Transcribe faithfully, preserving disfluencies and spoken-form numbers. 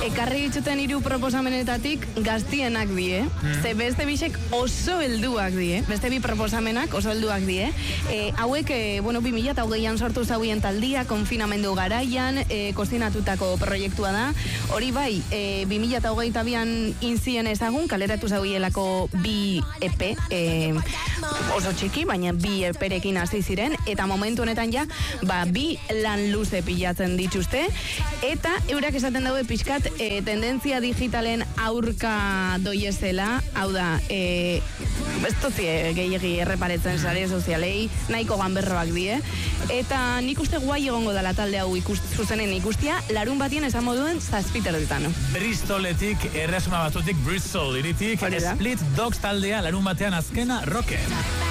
ekarri dituten hiru proposamenetatik gaztienak die, mm. ze beste bisek oso helduak die, beste bi proposamenak oso helduak die. E, hauek, e, bueno, bi mila hogeian sortu zauen taldia, konfinamendu garaian, e, kozinatutako proiektua da. Hori bai, e, bi mila hogeita bian inzien ezagun, kaleratu zauielako bi E P, e, oso txiki, baina bi E P-rekin hasi ziren, eta momentu honetan ja, ba, bi lan luze pilatzen dituzte, eta eurak esaten daude pixkat e, tendentzia digitalen aurka doiezela, hau da, e, ez duzie gehiagi erreparetzen sare sozialei, nahiko ganberroak die, eta nik uste guai egongo dela talde hau ikust, zuzenen ikustia, larun batien esan moduen zazpiterdetan. Bristoletik, erresuma batutik, Bristol iritik, Split Dogs taldea larun batean azkena rocken.